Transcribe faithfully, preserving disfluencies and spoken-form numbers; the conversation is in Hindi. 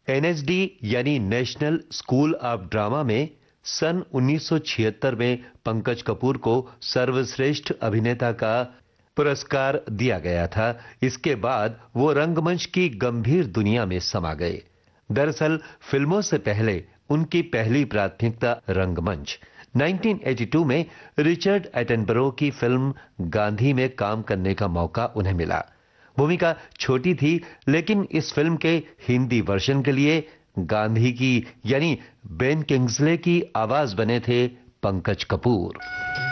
एन एस डी यानी नेशनल स्कूल ऑफ ड्रामा में सन उन्नीस सौ छिहत्तर में पंकज कपूर को सर्वश्रेष्ठ अभिनेता का पुरस्कार दिया गया था। इसके बाद वो रंगमंच की गंभीर दुनिया में समा गए। दरअसल फिल्मों से पहले उनकी पहली प्राथमिकता रंगमंच। उन्नीस सौ बयासी में रिचर्ड एटनबरो की फिल्म गांधी में काम करने का मौका उन्हें मिला। भूमिका छोटी थी, लेकिन इस फिल्म के हिंदी वर्जन के लिए गांधी की यानी बेन किंग्सले की आवाज बने थे पंकज कपूर।